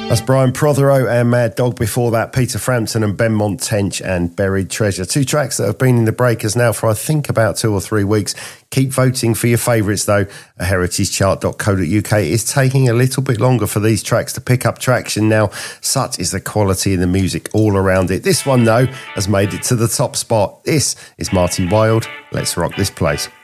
That's Brian Prothero and Mad Dog. Before that, Peter Frampton and Benmont Tench and Buried Treasure. Two tracks that have been in the breakers now for I think about 2 or 3 weeks. Keep voting for your favourites though. heritagechart.co.uk is taking a little bit longer for these tracks to pick up traction now. Such is the quality of the music all around it. This one though has made it to the top spot. This is Marty Wilde. Let's rock this place.